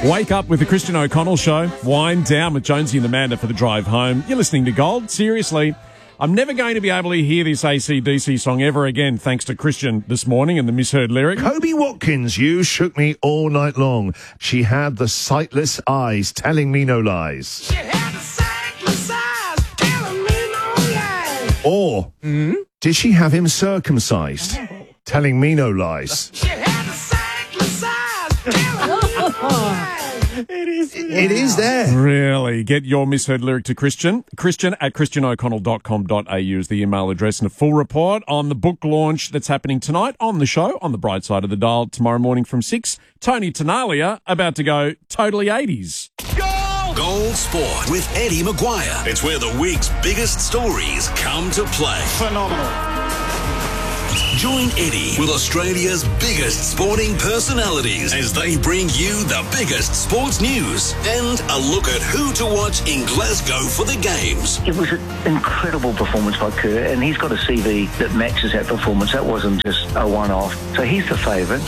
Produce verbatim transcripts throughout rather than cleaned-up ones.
Wake up with the Christian O'Connell Show. Wind down with Jonesy and Amanda for the drive home. You're listening to Gold. Seriously, I'm never going to be able to hear this A C D C song ever again thanks to Christian this morning and the misheard lyric. Kobe Watkins, you shook me all night long. She had the sightless eyes telling me no lies. She had the sightless eyes telling me no lies. Or Mm-hmm. did she have him circumcised, telling me no lies? She had the sightless eyes telling me no lies. It is. It is there. Really? Get your misheard lyric to Christian. Christian at christian o'connell dot com dot a u is the email address, and a full report on the book launch that's happening tonight on the show, on the bright side of the dial, tomorrow morning from six. Tony Tenalia about to go totally eighties. Gold Sport with Eddie Maguire. It's where the week's biggest stories come to play. Phenomenal. Join Eddie with Australia's biggest sporting personalities as they bring you the biggest sports news and a look at who to watch in Glasgow for the games. It was an incredible performance by Kerr, and he's got a C V that matches that performance. That wasn't just a one-off. So he's the favourite.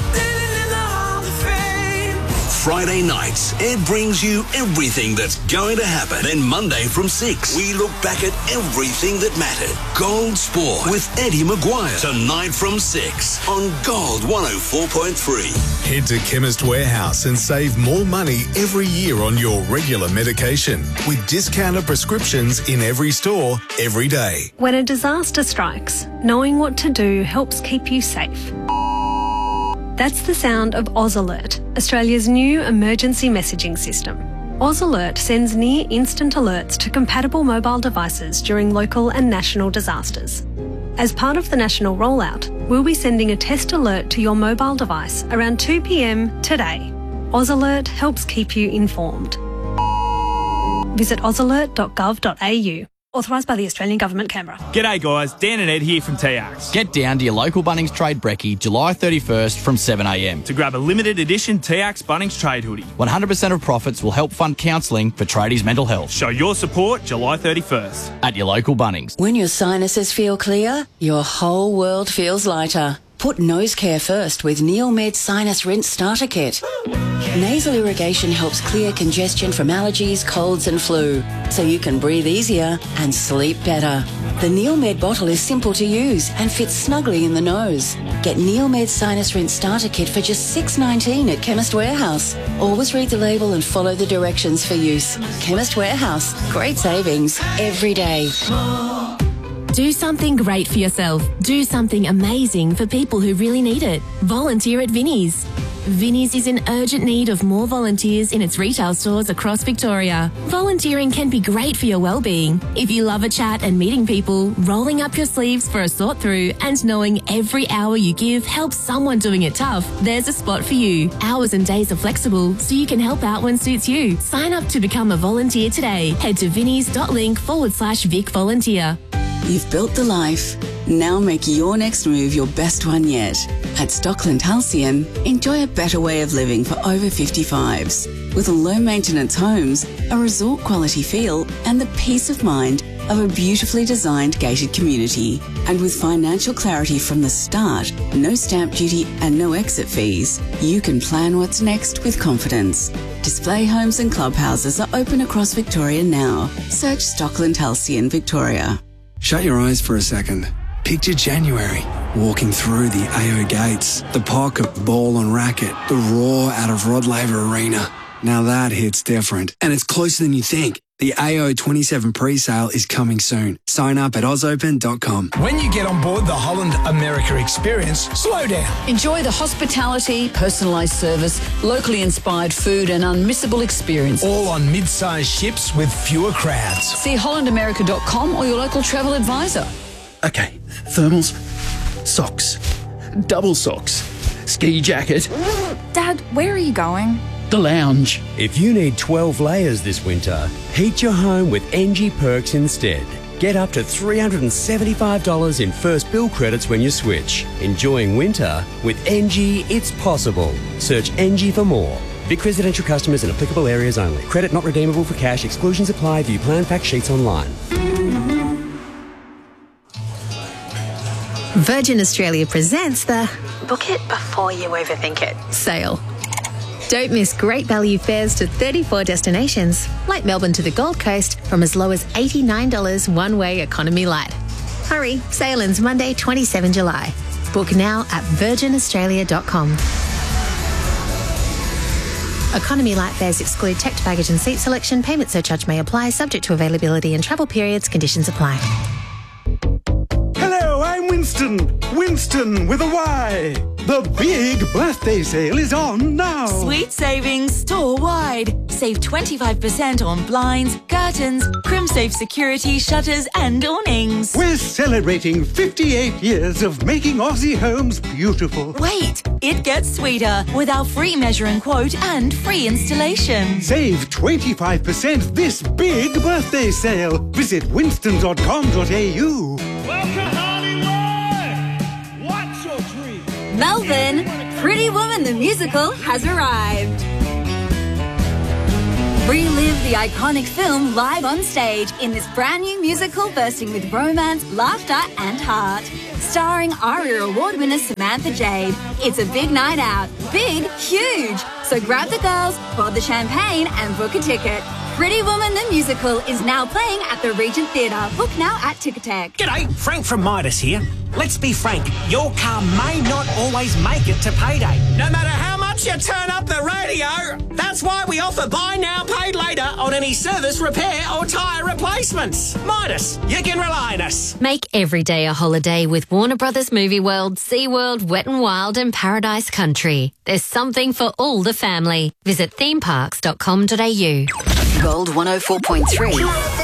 Friday nights, Ed brings you everything that's going to happen. Then Monday from six, we look back at everything that mattered. Gold Sport with Eddie Maguire. Tonight from six on Gold one oh four point three. Head to Chemist Warehouse and save more money every year on your regular medication with discounted prescriptions in every store, every day. When a disaster strikes, knowing what to do helps keep you safe. That's the sound of Oz Alert, Australia's new emergency messaging system. Oz Alert sends near instant alerts to compatible mobile devices during local and national disasters. As part of the national rollout, we'll be sending a test alert to your mobile device around two p m today. Oz Alert helps keep you informed. Visit oz alert dot gov dot a u. Authorised by the Australian Government, Canberra. G'day guys, Dan and Ed here from T X. Get down to your local Bunnings Trade Brekkie July thirty-first from seven a m To grab a limited edition T X Bunnings Trade hoodie. one hundred percent of profits will help fund counselling for tradies' mental health. Show your support July thirty-first. At your local Bunnings. When your sinuses feel clear, your whole world feels lighter. Put nose care first with NeilMed Sinus Rinse Starter Kit. Nasal irrigation helps clear congestion from allergies, colds and flu, so you can breathe easier and sleep better. The NeilMed bottle is simple to use and fits snugly in the nose. Get NeilMed Sinus Rinse Starter Kit for just six dollars ninety-nine at Chemist Warehouse. Always read the label and follow the directions for use. Chemist Warehouse. Great savings every day. Do something great for yourself. Do something amazing for people who really need it. Volunteer at Vinnie's. Vinnie's is in urgent need of more volunteers in its retail stores across Victoria. Volunteering can be great for your well-being. If you love a chat and meeting people, rolling up your sleeves for a sort through and knowing every hour you give helps someone doing it tough, there's a spot for you. Hours and days are flexible, so you can help out when suits you. Sign up to become a volunteer today. Head to vinnies.link forward slash Vic Volunteer. You've built the life. Now make your next move your best one yet. At Stockland Halcyon, enjoy a better way of living for over fifty-fives. With low-maintenance homes, a resort-quality feel, and the peace of mind of a beautifully designed gated community. And with financial clarity from the start, no stamp duty and no exit fees, you can plan what's next with confidence. Display homes and clubhouses are open across Victoria now. Search Stockland Halcyon Victoria. Shut your eyes for a second. Picture January, walking through the A O gates, the pocket ball on racket, the roar out of Rod Laver Arena. Now that hits different, and it's closer than you think. The A O twenty-seven pre-sale is coming soon. Sign up at oz open dot com. When you get on board the Holland America experience, slow down. Enjoy the hospitality, personalised service, locally inspired food and unmissable experience. All on mid-sized ships with fewer crowds. See holland america dot com or your local travel advisor. Okay, thermals, socks, double socks, ski jacket. Dad, where are you going? The lounge. If you need twelve layers this winter, heat your home with N G Perks instead. Get up to three hundred seventy-five dollars in first bill credits when you switch. Enjoying winter with N G, it's possible. Search N G for more. Vic residential customers in applicable areas only. Credit not redeemable for cash. Exclusions apply. View plan fact sheets online. Virgin Australia presents the Book It Before You Overthink It sale. Don't miss great value fares to thirty-four destinations, like Melbourne to the Gold Coast, from as low as eighty-nine dollars one-way economy light. Hurry, sale ends Monday, the twenty-seventh of July. Book now at virgin australia dot com. Economy light fares exclude checked baggage and seat selection. Payment surcharge may apply, subject to availability and travel periods. Conditions apply. Hello, I'm Winston. Winston with a Y. The big birthday sale is on now. Sweet savings store-wide. Save twenty-five percent on blinds, curtains, CrimSafe security, shutters and awnings. We're celebrating fifty-eight years of making Aussie homes beautiful. Wait, it gets sweeter with our free measure and quote and free installation. Save twenty-five percent this big birthday sale. Visit winston dot com dot a u. Welcome, Hollywood! What's your dream? Melbourne, Pretty Woman the musical has arrived. Relive the iconic film live on stage in this brand new musical bursting with romance, laughter and heart. Starring ARIA Award winner Samantha Jade. It's a big night out. Big, huge. So grab the girls, pour the champagne and book a ticket. Pretty Woman the musical is now playing at the Regent Theatre. Book now at Ticketek. G'day, Frank from Midas here. Let's be frank, your car may not always make it to payday. No matter how much you turn up the radio, that's why we offer buy now, paid later on any service, repair or tyre replacements. Midas, you can rely on us. Make every day a holiday with Warner Brothers Movie World, SeaWorld, Wet n Wild and Paradise Country. There's something for all the family. Visit theme parks dot com dot a u. Gold one oh four point three.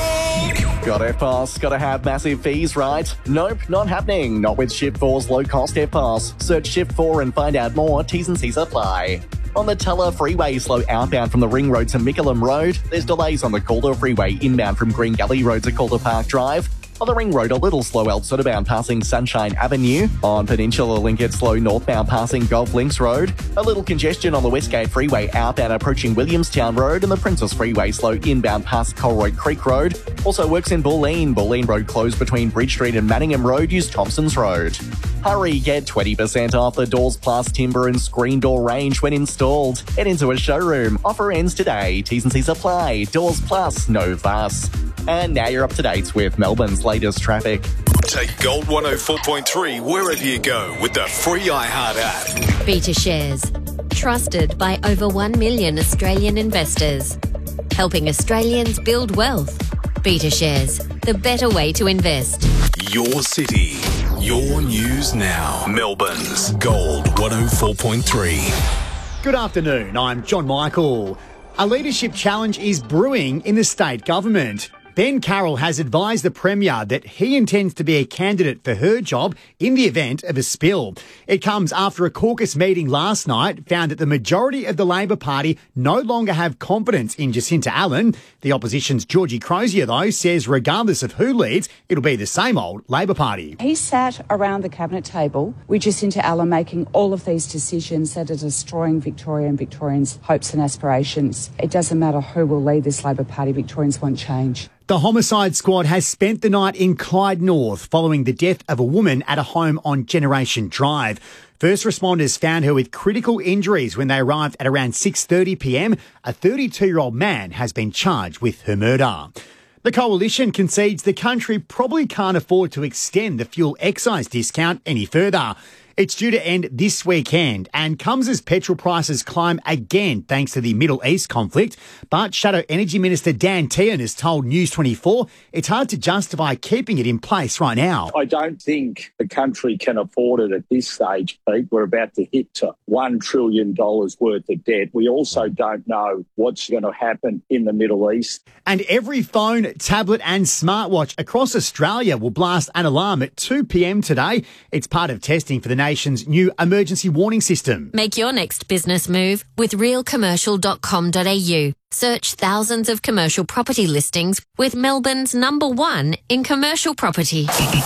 Got F Pass, gotta have massive fees, right? Nope, not happening. Not with Shift four's low-cost F Pass. Search Shift four and find out more. T's and C's apply. On the Tulla Freeway, slow outbound from the Ring Road to Mickleham Road. There's delays on the Calder Freeway inbound from Green Gully Road to Calder Park Drive. On the Ring Road, a little slow outbound passing Sunshine Avenue. On Peninsula Link, it's slow northbound passing Golf Links Road. A little congestion on the Westgate Freeway outbound approaching Williamstown Road, and the Princess Freeway slow inbound past Colroy Creek Road. Also works in Bulleen. Bulleen Road closed between Bridge Street and Manningham Road. Use Thompson's Road. Hurry, get twenty percent off the Doors Plus timber and screen door range when installed. Head into a showroom. Offer ends today. T's and C's apply. Doors Plus, no fuss. And now you're up to date with Melbourne's latest traffic. Take Gold one oh four point three wherever you go with the free iHeart app. Beta Shares. Trusted by over one million Australian investors. Helping Australians build wealth. Beta Shares. The better way to invest. Your city. Your news now. Melbourne's Gold one oh four point three. Good afternoon. I'm John Michael. A leadership challenge is brewing in the state government. Ben Carroll has advised the Premier that he intends to be a candidate for her job in the event of a spill. It comes after a caucus meeting last night found that the majority of the Labor Party no longer have confidence in Jacinta Allen. The opposition's Georgie Crozier, though, says regardless of who leads, it'll be the same old Labor Party. He sat around the cabinet table with Jacinta Allen making all of these decisions that are destroying Victoria and Victorians' hopes and aspirations. It doesn't matter who will lead this Labor Party, Victorians want change. The homicide squad has spent the night in Clyde North following the death of a woman at a home on Generation Drive. First responders found her with critical injuries when they arrived at around six thirty p m. A thirty-two-year-old man has been charged with her murder. The Coalition concedes the country probably can't afford to extend the fuel excise discount any further. It's due to end this weekend and comes as petrol prices climb again thanks to the Middle East conflict. But Shadow Energy Minister Dan Tehan has told News twenty-four it's hard to justify keeping it in place right now. I don't think the country can afford it at this stage, Pete. We're about to hit to one trillion dollars worth of debt. We also don't know what's going to happen in the Middle East. And every phone, tablet and smartwatch across Australia will blast an alarm at two p m today. It's part of testing for the nation's new emergency warning system. Make your next business move with real commercial dot com dot a u. Search thousands of commercial property listings with Melbourne's number one in commercial property.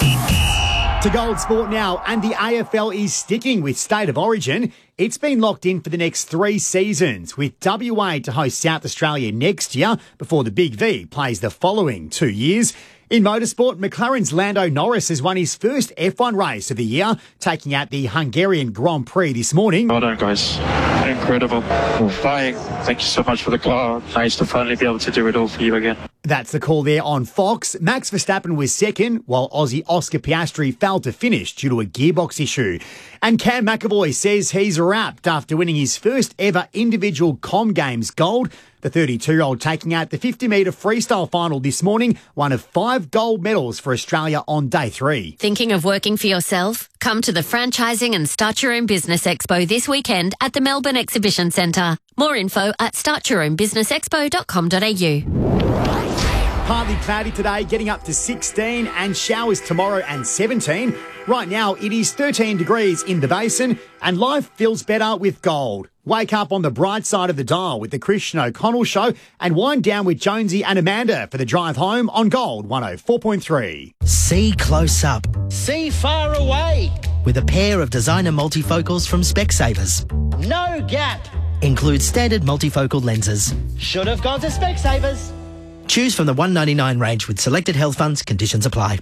To Gold Sport now, and the A F L is sticking with State of Origin. It's been locked in for the next three seasons, with W A to host South Australia next year before the Big V plays the following two years. In motorsport, McLaren's Lando Norris has won his first F one race of the year, taking out the Hungarian Grand Prix this morning. Well done, guys. Incredible. Flying. Thank you so much for the car. Nice to finally be able to do it all for you again. That's the call there on Fox. Max Verstappen was second, while Aussie Oscar Piastri failed to finish due to a gearbox issue. And Cam McAvoy says he's wrapped after winning his first ever individual Com Games gold. The thirty-two-year-old taking out the fifty metre freestyle final this morning, one of five gold medals for Australia on day three. Thinking of working for yourself? Come to the Franchising and Start Your Own Business Expo this weekend at the Melbourne Exhibition Centre. More info at start your own business expo dot com dot a u. Partly cloudy today, getting up to sixteen, and showers tomorrow and seventeen. Right now, it is thirteen degrees in the basin, and life feels better with gold. Wake up on the bright side of the dial with the Christian O'Connell Show, and wind down with Jonesy and Amanda for the drive home on Gold one oh four point three. See close up. See far away. With a pair of designer multifocals from Specsavers. No gap. Includes standard multifocal lenses. Should have gone to Specsavers. Choose from the one ninety-nine range with selected health funds. Conditions apply.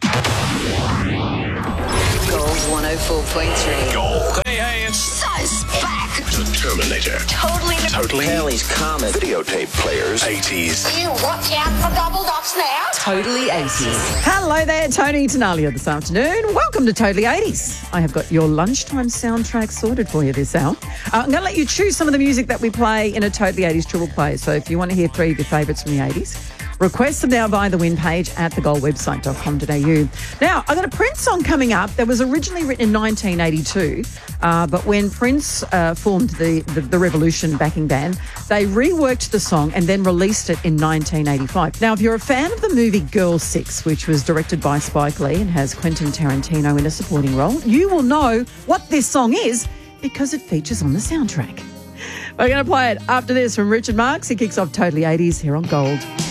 Gold one oh four point three. Gold. Hey, hey, it's so back. The Terminator. Totally. Totally. Curly's Comet. Videotape players. eighties. You watch out for double dots now. Totally eighties. Hello there, Tony Tenalia this afternoon. Welcome to Totally eighties. I have got your lunchtime soundtrack sorted for you this hour. Uh, I'm going to let you choose some of the music that we play in a Totally eighties triple play. So if you want to hear three of your favourites from the eighties, request them now via the win page at the gold website dot com dot a u. Now, I've got a Prince song coming up that was originally written in nineteen eighty-two, uh, but when Prince uh, formed the, the, the Revolution backing band, they reworked the song and then released it in nineteen eighty-five. Now, if you're a fan of the movie Girl Six, which was directed by Spike Lee and has Quentin Tarantino in a supporting role, you will know what this song is because it features on the soundtrack. We're going to play it after this from Richard Marx. He kicks off Totally eighties here on Gold.